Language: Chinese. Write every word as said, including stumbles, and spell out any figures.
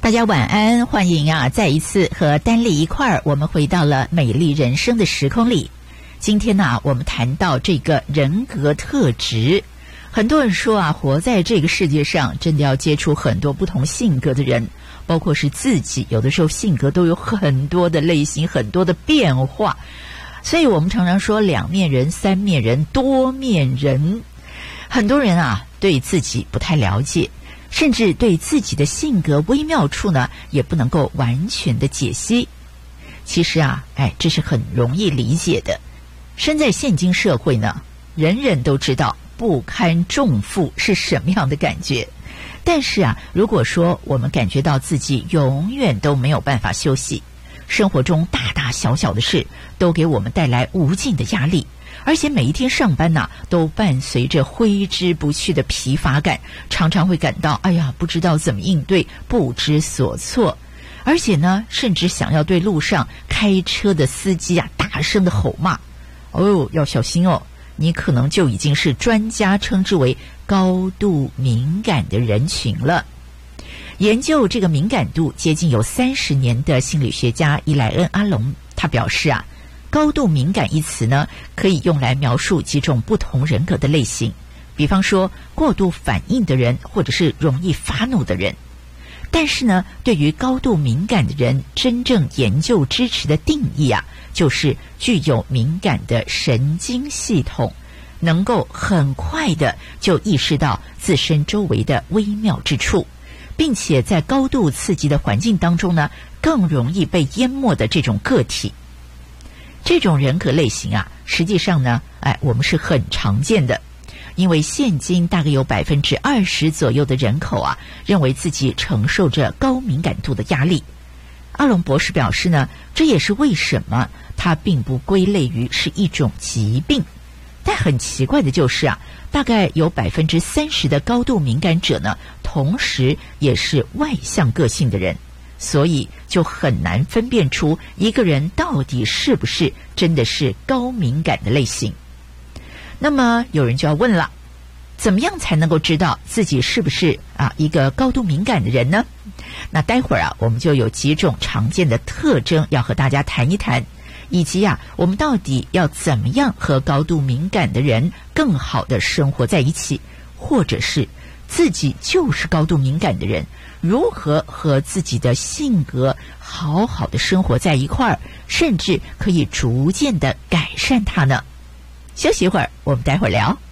大家晚安，欢迎啊，再一次和丹丽一块儿，我们回到了美丽人生的时空里。今天呢、啊，我们谈到这个人格特质。很多人说啊，活在这个世界上，真的要接触很多不同性格的人，包括是自己，有的时候性格都有很多的类型，很多的变化。所以我们常常说两面人、三面人、多面人。很多人啊，对自己不太了解。甚至对自己的性格微妙处呢，也不能够完全的解析。其实啊，哎，这是很容易理解的。身在现今社会呢，人人都知道不堪重负是什么样的感觉。但是啊，如果说我们感觉到自己永远都没有办法休息，生活中大大小小的事都给我们带来无尽的压力。而且每一天上班呐、啊，都伴随着挥之不去的疲乏感，常常会感到哎呀，不知道怎么应对，不知所措。而且呢，甚至想要对路上开车的司机啊大声的吼骂。哦，要小心哦，你可能就已经是专家称之为高度敏感的人群了。研究这个敏感度接近有三十年的心理学家伊莱恩·阿隆，他表示啊。高度敏感一词呢，可以用来描述几种不同人格的类型，比方说过度反应的人，或者是容易发怒的人。但是呢，对于高度敏感的人，真正研究支持的定义啊，就是具有敏感的神经系统，能够很快的就意识到自身周围的微妙之处，并且在高度刺激的环境当中呢，更容易被淹没的这种个体。这种人格类型啊，实际上呢，哎，我们是很常见的，因为现今大概有百分之二十左右的人口啊，认为自己承受着高敏感度的压力。阿隆博士表示呢，这也是为什么他并不归类于是一种疾病。但很奇怪的就是啊，大概有百分之三十的高度敏感者呢，同时也是外向个性的人。所以就很难分辨出一个人到底是不是真的是高敏感的类型。那么有人就要问了，怎么样才能够知道自己是不是啊一个高度敏感的人呢？那待会儿啊，我们就有几种常见的特征要和大家谈一谈，以及啊，我们到底要怎么样和高度敏感的人更好的生活在一起，或者是自己就是高度敏感的人，如何和自己的性格好好的生活在一块儿，甚至可以逐渐的改善它呢？休息一会儿，我们待会儿聊。